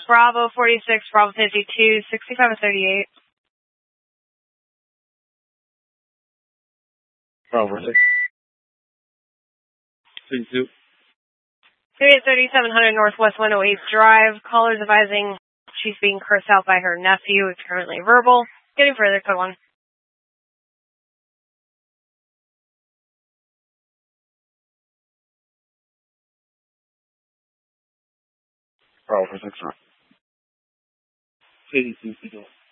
Bravo 46, Bravo 52, 65 and 38. Bravo 46. 52. 3700 Northwest 108 Drive. Caller's advising she's being cursed out by her nephew. It's currently verbal. Getting further, code 1. Bravo 46. 82.